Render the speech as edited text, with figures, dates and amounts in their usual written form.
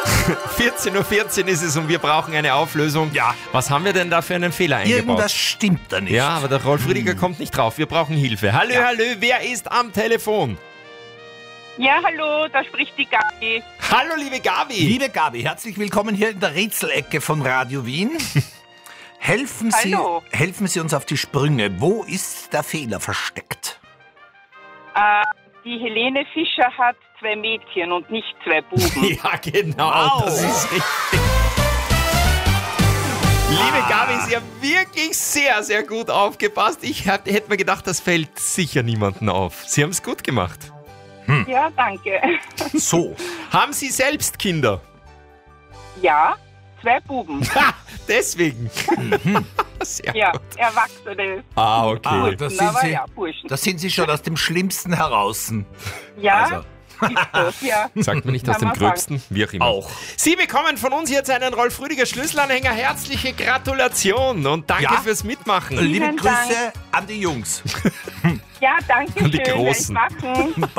14:14 Uhr ist es und wir brauchen eine Auflösung. Ja. Was haben wir denn da für einen Fehler eingebaut? Irgendwas stimmt da nicht. Ja, aber der Rolf Rüdiger kommt nicht drauf. Wir brauchen Hilfe. Hallo, hallo, wer ist am Telefon? Ja, hallo, da spricht die Gabi. Hallo, liebe Gabi. Liebe Gabi, herzlich willkommen hier in der Rätselecke von Radio Wien. Helfen Sie uns auf die Sprünge. Wo ist der Fehler versteckt? Die Helene Fischer hat 2 Mädchen und nicht 2 Buben. Ja, genau, das ist richtig. Liebe Gabi, Sie haben wirklich sehr, sehr gut aufgepasst. Ich hätte mir gedacht, das fällt sicher niemandem auf. Sie haben es gut gemacht. Ja, danke. So. Haben Sie selbst Kinder? Ja, 2 Buben. Ha, deswegen. Sehr Ja, gut. Erwachsene. Okay. Das Aber sind, ja, Burschen. das sind Sie schon aus dem Schlimmsten heraus. Ja, Also. ist das, ja. Sagt man nicht aus dem Kann man Gröbsten? Wie auch immer. Auch. Sie bekommen von uns jetzt einen Rolf Rüdiger Schlüsselanhänger. Herzliche Gratulation und danke Ja. fürs Mitmachen. Liebe Vielen Grüße an die Jungs. Ja, danke Und die schön. Großen. Werde ich machen.